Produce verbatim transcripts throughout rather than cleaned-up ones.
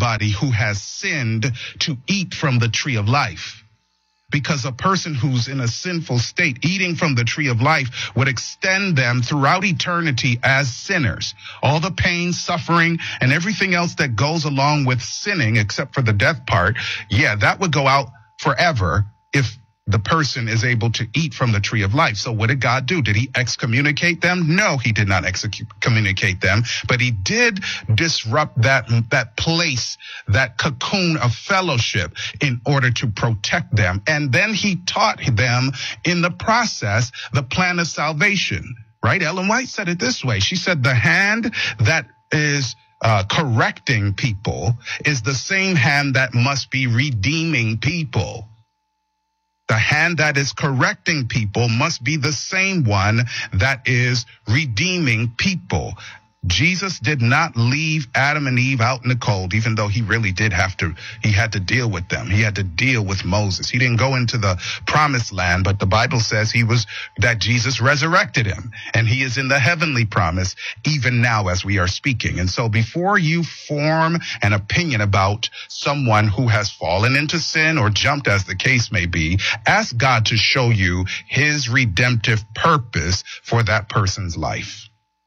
anybody who has sinned to eat from the tree of life. Because a person who's in a sinful state, eating from the tree of life, would extend them throughout eternity as sinners. All the pain, suffering, and everything else that goes along with sinning, except for the death part, yeah, that would go out forever if the person is able to eat from the tree of life. So what did God do? Did he excommunicate them? No, he did not excommunicate them, but he did disrupt that, that place, that cocoon of fellowship in order to protect them. And then he taught them in the process the plan of salvation, right? Ellen White said it this way. She said, the hand that is uh, correcting people is the same hand that must be redeeming people. The hand that is correcting people must be the same one that is redeeming people. Jesus did not leave Adam and Eve out in the cold, even though he really did have to, he had to deal with them. He had to deal with Moses. He didn't go into the promised land, but the Bible says he was, that Jesus resurrected him, and he is in the heavenly promise even now as we are speaking. And so before you form an opinion about someone who has fallen into sin or jumped, as the case may be, ask God to show you his redemptive purpose for that person's life.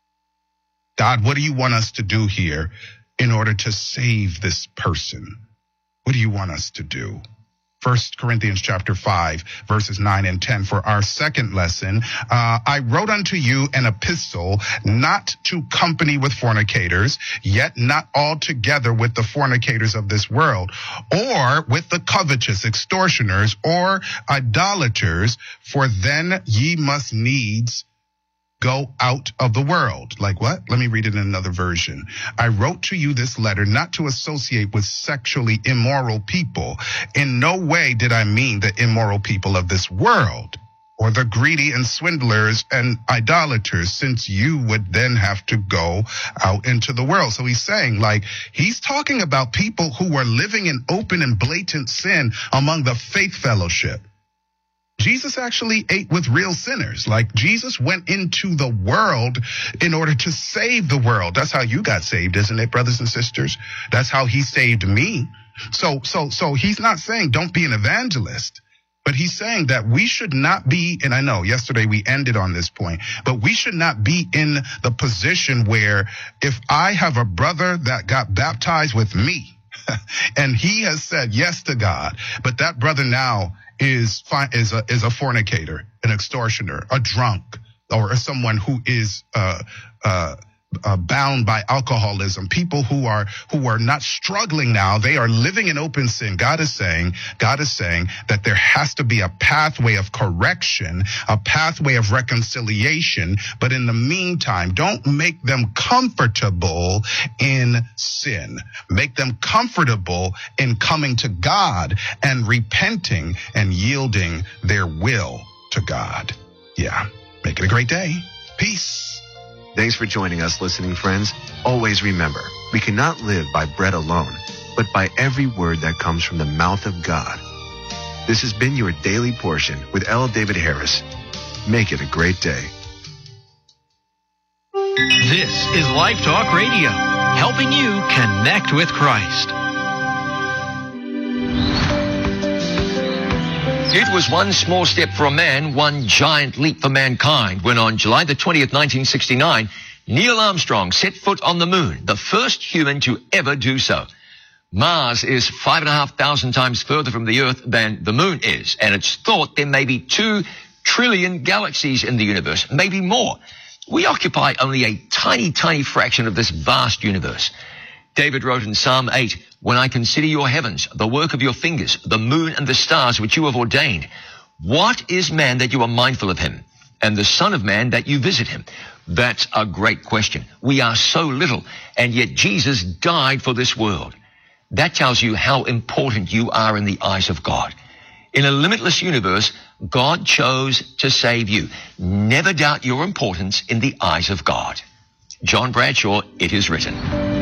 God, what do you want us to do here in order to save this person? What do you want us to do? First Corinthians chapter five, verses nine and ten. For our second lesson, uh, I wrote unto you an epistle, not to company with fornicators, yet not altogether with the fornicators of this world, or with the covetous, extortioners, or idolaters, for then ye must needs go out of the world. Like what? Let me read it in another version. I wrote to you this letter not to associate with sexually immoral people. In no way did I mean the immoral people of this world, or the greedy and swindlers and idolaters, since you would then have to go out into the world. So he's saying, like, he's talking about people who were living in open and blatant sin among the faith fellowship. Jesus actually ate with real sinners. Like, Jesus went into the world in order to save the world. That's how you got saved, isn't it, brothers and sisters? That's how he saved me. So, so, so he's not saying don't be an evangelist, but he's saying that we should not be, and I know yesterday we ended on this point, but we should not be in the position where if I have a brother that got baptized with me and he has said yes to God, but that brother now is is a, is a fornicator, an extortioner, a drunk, or someone who is uh, uh, uh, bound by alcoholism. People who are who are not struggling now; they are living in open sin. God is saying, God is saying that there has to be a pathway of correction, a pathway of reconciliation. But in the meantime, don't make them comfortable in sin. Make them comfortable in coming to God and repenting and yielding their will to God. Yeah. Make it a great day. Peace. Thanks for joining us, listening friends. Always remember, we cannot live by bread alone, but by every word that comes from the mouth of God. This has been your daily portion with L. David Harris. Make it a great day. This is Life Talk Radio, helping you connect with Christ. It was one small step for a man, one giant leap for mankind, when on July the twentieth, nineteen sixty-nine, Neil Armstrong set foot on the moon, the first human to ever do so. Mars is five and a half thousand times further from the Earth than the moon is, and it's thought there may be two trillion galaxies in the universe, maybe more. We occupy only a tiny, tiny fraction of this vast universe. David wrote in Psalm eight, when I consider your heavens, the work of your fingers, the moon and the stars which you have ordained, what is man that you are mindful of him, and the son of man that you visit him? That's a great question. We are so little, and yet Jesus died for this world. That tells you how important you are in the eyes of God. In a limitless universe, God chose to save you. Never doubt your importance in the eyes of God. John Bradshaw, It Is Written.